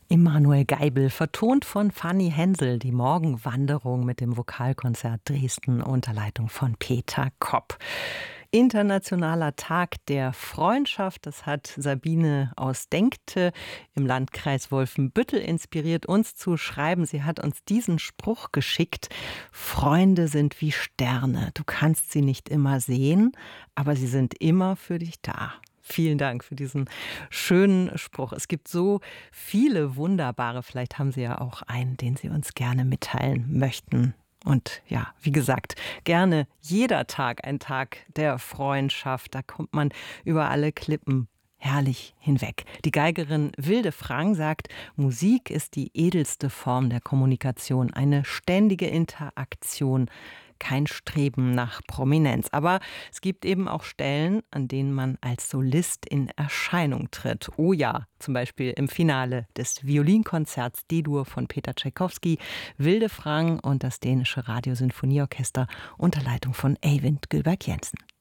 Emanuel Geibel, vertont von Fanny Hensel, die Morgenwanderung mit dem Vokalkonzert Dresden unter Leitung von Peter Kopp. Internationaler Tag der Freundschaft, das hat Sabine aus Denkte im Landkreis Wolfenbüttel inspiriert, uns zu schreiben. Sie hat uns diesen Spruch geschickt: Freunde sind wie Sterne, du kannst sie nicht immer sehen, aber sie sind immer für dich da. Vielen Dank für diesen schönen Spruch. Es gibt so viele wunderbare, vielleicht haben Sie ja auch einen, den Sie uns gerne mitteilen möchten. Und ja, wie gesagt, gerne jeder Tag ein Tag der Freundschaft. Da kommt man über alle Klippen herrlich hinweg. Die Geigerin Wilde Frang sagt, Musik ist die edelste Form der Kommunikation, eine ständige Interaktion, kein Streben nach Prominenz. Aber es gibt eben auch Stellen, an denen man als Solist in Erscheinung tritt. Oh ja, zum Beispiel im Finale des Violinkonzerts D-Dur von Peter Tschaikowski, Wilde Frang und das dänische Radiosinfonieorchester unter Leitung von Eyvind Gylberg Jensen.